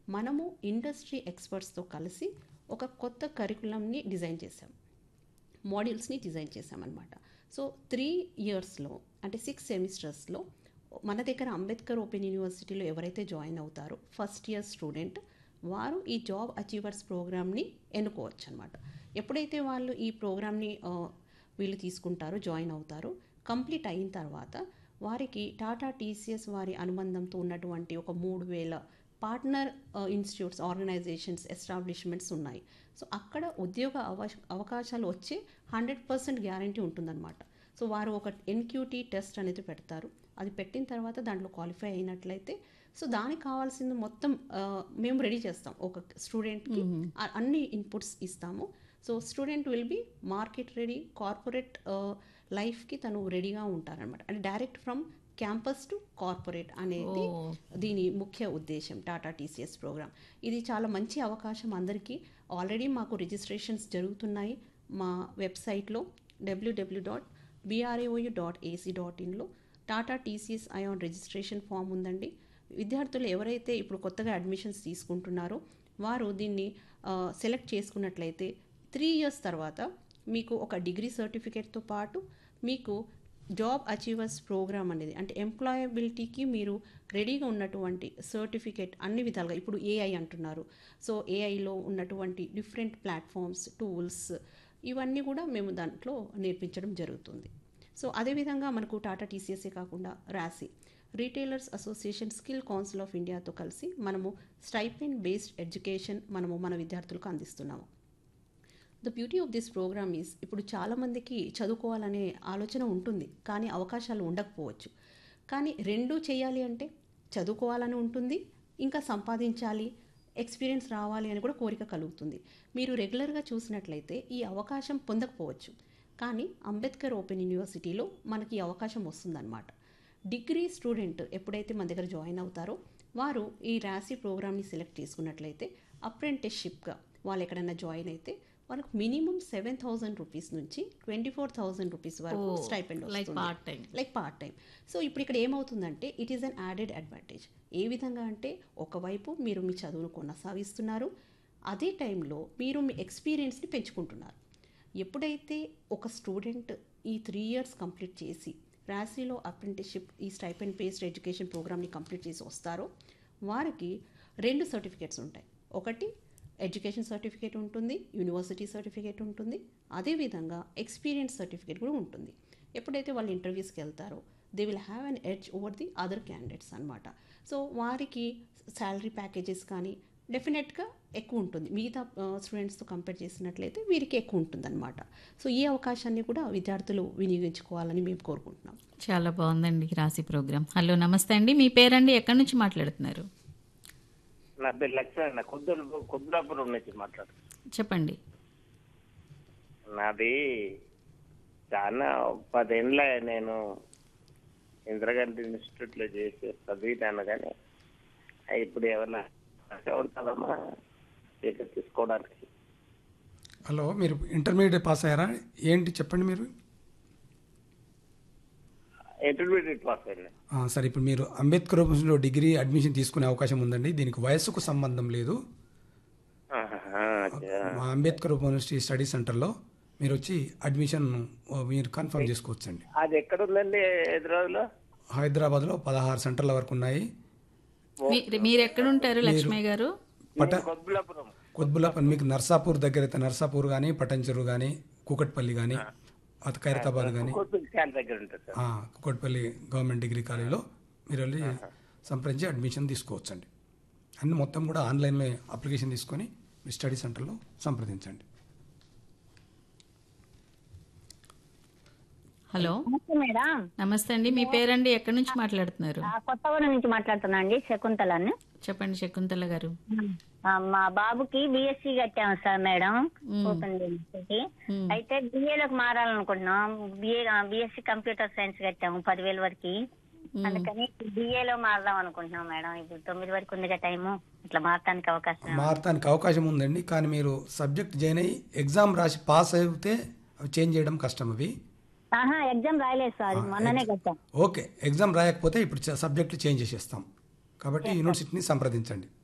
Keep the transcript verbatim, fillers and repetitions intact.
మనము ఇండస్ట్రీ ఎక్స్పర్ట్స్తో కలిసి ఒక కొత్త కరికులంని డిజైన్ చేసాం, మాడ్యూల్స్ని డిజైన్ చేసామన్నమాట. సో త్రీ ఇయర్స్లో అంటే సిక్స్ సెమిస్టర్స్లో మన దగ్గర అంబేద్కర్ ఓపెన్ యూనివర్సిటీలో ఎవరైతే జాయిన్ అవుతారో ఫస్ట్ ఇయర్ స్టూడెంట్ వారు ఈ జాబ్ అచీవర్స్ ప్రోగ్రామ్ని ఎన్నుకోవచ్చు అనమాట. ఎప్పుడైతే వాళ్ళు ఈ ప్రోగ్రామ్ని వీళ్ళు తీసుకుంటారో, జాయిన్ అవుతారో, కంప్లీట్ అయిన తర్వాత వారికి టాటా టీసీఎస్ వారి అనుబంధంతో ఉన్నటువంటి ఒక మూడు వేల పార్ట్నర్ ఇన్స్టిట్యూట్స్, ఆర్గనైజేషన్స్, ఎస్టాబ్లిష్మెంట్స్ ఉన్నాయి. సో అక్కడ ఉద్యోగ అవ అవకాశాలు వచ్చే హండ్రెడ్ పర్సెంట్ గ్యారంటీ ఉంటుందన్నమాట. సో వారు ఒక ఎన్క్యూటీ టెస్ట్ అనేది పెడతారు. అది పెట్టిన తర్వాత దాంట్లో క్వాలిఫై అయినట్లయితే సో దానికి కావాల్సింది మొత్తం మేము రెడీ చేస్తాం. ఒక స్టూడెంట్కి అన్ని ఇన్పుట్స్ ఇస్తాము. So student will be market ready, corporate లైఫ్కి తను రెడీగా ఉంటారనమాట. అంటే direct from campus to corporate అనేది దీని ముఖ్య ఉద్దేశం టాటా టీసీఎస్ ప్రోగ్రామ్. ఇది చాలా మంచి అవకాశం అందరికీ. ఆల్రెడీ మాకు రిజిస్ట్రేషన్స్ జరుగుతున్నాయి. మా వెబ్సైట్లో W W dot BRAOU dot AC dot ఇన్లో Tata TCS ఐఆన్ registration form ఉందండి. విద్యార్థులు ఎవరైతే ఇప్పుడు కొత్తగా అడ్మిషన్స్ తీసుకుంటున్నారో వారు దీన్ని సెలెక్ట్ చేసుకున్నట్లయితే త్రీ ఇయర్స్ తర్వాత మీకు ఒక డిగ్రీ సర్టిఫికేట్తో పాటు మీకు జాబ్ అచీవర్స్ ప్రోగ్రామ్ అనేది అంటే ఎంప్లాయబిలిటీకి మీరు రెడీగా ఉన్నటువంటి సర్టిఫికేట్ అన్ని విధాలుగా, ఇప్పుడు ఏఐ అంటున్నారు, సో ఏఐలో ఉన్నటువంటి డిఫరెంట్ ప్లాట్ఫామ్స్, టూల్స్ ఇవన్నీ కూడా మేము దాంట్లో నేర్పించడం జరుగుతుంది. సో అదేవిధంగా మనకు టాటా టీసీఎస్ఏ కాకుండా రాసి retailers association, skill council of ఇండియాతో కలిసి మనము స్టైపెండ్ బేస్డ్ ఎడ్యుకేషన్ మనము మన విద్యార్థులకు అందిస్తున్నాము. The beauty of this program is ఇప్పుడు చాలామందికి చదువుకోవాలనే ఆలోచన ఉంటుంది కానీ అవకాశాలు ఉండకపోవచ్చు. కానీ రెండూ చేయాలి అంటే చదువుకోవాలని ఉంటుంది, ఇంకా సంపాదించాలి, ఎక్స్పీరియన్స్ రావాలి అని కూడా కోరిక కలుగుతుంది. మీరు రెగ్యులర్గా చూసినట్లయితే ఈ అవకాశం పొందకపోవచ్చు, కానీ అంబేద్కర్ ఓపెన్ యూనివర్సిటీలో మనకి ఈ అవకాశం వస్తుందన్నమాట. డిగ్రీ స్టూడెంట్ ఎప్పుడైతే మన దగ్గర జాయిన్ అవుతారో వారు ఈ రాసి ప్రోగ్రామ్ని సెలెక్ట్ చేసుకున్నట్లయితే అప్రెంటిస్షిప్గా వాళ్ళు ఎక్కడైనా జాయిన్ అయితే వాళ్ళకు మినిమం సెవెన్ థౌజండ్ రూపీస్ నుంచి ట్వంటీ ఫోర్ థౌజండ్ రూపీస్ వరకు స్టైపెండ్ వస్తుంది, లైక్ పార్ట్ టైం. సో ఇప్పుడు ఇక్కడ ఏమవుతుందంటే it is an added advantage. ఏ విధంగా అంటే ఒకవైపు మీరు మీ చదువును కొనసాగిస్తున్నారు, అదే టైంలో మీరు మీ ఎక్స్పీరియన్స్ని పెంచుకుంటున్నారు. ఎప్పుడైతే ఒక స్టూడెంట్ ఈ త్రీ ఇయర్స్ కంప్లీట్ చేసి రాశీలో అప్రెంటిస్షిప్ ఈ స్టైపెండ్ బేస్డ్ ఎడ్యుకేషన్ ప్రోగ్రామ్ని కంప్లీట్ చేసి వస్తారో వారికి రెండు సర్టిఫికేట్స్ ఉంటాయి. ఒకటి ఎడ్యుకేషన్ సర్టిఫికేట్ ఉంటుంది, యూనివర్సిటీ సర్టిఫికేట్ ఉంటుంది, అదేవిధంగా ఎక్స్పీరియన్స్ సర్టిఫికేట్ కూడా ఉంటుంది. ఎప్పుడైతే వాళ్ళు ఇంటర్వ్యూస్కి వెళ్తారో they will have an edge over the other candidates అనమాట. సో వారికి శాలరీ ప్యాకేజెస్ కానీ డెఫినెట్గా ఎక్కువ ఉంటుంది, మిగతా స్టూడెంట్స్తో కంపేర్ చేసినట్లయితే వీరికి ఎక్కువ ఉంటుంది అనమాట. సో ఈ అవకాశాన్ని కూడా విద్యార్థులు వినియోగించుకోవాలని మేము కోరుకుంటున్నాం. చాలా బాగుందండి రాశి ప్రోగ్రామ్. హలో, నమస్తే అండి, మీ పేరండి, ఎక్కడి నుంచి మాట్లాడుతున్నారు? నా పేరు లక్ష్మణ, కుద్దుల కుద్దులాపురం నుంచి మాట్లాడుతున్నాను. చెప్పండి. నాది చాలా పదేళ్ళ నేను ఇందిరాగాంధీ ఇన్స్టిట్యూట్ లో చేసి చదివినాను, కానీ ఇప్పుడు ఏమన్నా ఉంటుందమ్మా తీసుకోవడానికి? హలో, మీరు ఇంటర్మీడియట్ పాస్ అయ్యారా ఏంటి చెప్పండి. మీరు ఇంటర్మీడియట్ పాస్ అయ్యాను. సరే, ఇప్పుడు మీరు అంబేద్కర్ యూనివర్సిటీలో డిగ్రీ అడ్మిషన్ తీసుకునే అవకాశం ఉందండి. దీనికి వయస్సుకు సంబంధం లేదు. మా అంబేద్కర్ యూనివర్సిటీ స్టడీ సెంటర్లో మీరు వచ్చి అడ్మిషన్ మీరు కన్ఫర్మ్ చేసుకోవచ్చండి. అది ఎక్కడ ఉందండి? హైదరాబాద్లో హైదరాబాద్లో పదహారు సెంటర్ల వరకు ఉన్నాయి. మీరు ఎక్కడ ఉంటారు లక్ష్మయ్య గారు? పట కొద్బులాపురం. మీకు నర్సాపూర్ దగ్గర అయితే నర్సాపూర్ కానీ, పటంచెరు కానీ, కూకట్పల్లి కానీ, అత ఖైరతాబాద్ కానీ, కూకట్పల్లి గవర్నమెంట్ డిగ్రీ కాలేజీలో మీరు వెళ్ళి సంప్రదించి అడ్మిషన్ తీసుకోవచ్చండి. అన్ని మొత్తం కూడా ఆన్లైన్లో అప్లికేషన్ తీసుకొని మీ స్టడీ సెంటర్లో సంప్రదించండి. Hello, madam. నమస్తే అండి, మీ పేరండి, ఎక్కడి నుంచి మాట్లాడుతున్నారు? కొత్తగూడెం నుంచి మాట్లాడుతున్నా అండి, శకుంతలని. చెప్పండి శకుంతల గారు. మా బాబుకి బిఎస్సి కట్టాము సార్ మేడం, ఓపెన్ యూనివర్సిటీ. అయితే బిఏలోకి మారాలనుకుంటున్నాం. బిఏ బిఎస్సి కంప్యూటర్ సైన్స్ కట్టాము పదివేల వరకు, అందుకని బిఏలో మారదాం అనుకుంటున్నాం మేడం. ఇప్పుడు తొమ్మిది వరకు ఉందిగా టైము, ఇట్లా మారటానికి అవకాశం మారటానికి అవకాశం ఉందండి. కానీ మీరు సబ్జెక్ట్ జాయిన్ అయ్యి ఎగ్జామ్ రాసి పాస్ అయితే అవి చేంజ్ చేయడం కష్టం. అవి ఎగ్జామ్ రాయలేదు సార్, మొన్ననే కట్టాం. ఓకే, ఎగ్జామ్ రాయకపోతే ఇప్పుడు సబ్జెక్టులు చేంజ్ చేసేస్తాం. కాబట్టి యూనివర్సిటీని సంప్రదించండి.